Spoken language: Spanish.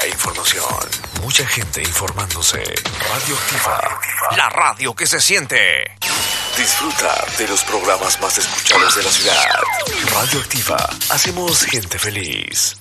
Información, mucha gente informándose. Radioactiva, la radio que se siente. Disfruta de los programas más escuchados de la ciudad. Radioactiva, hacemos gente feliz.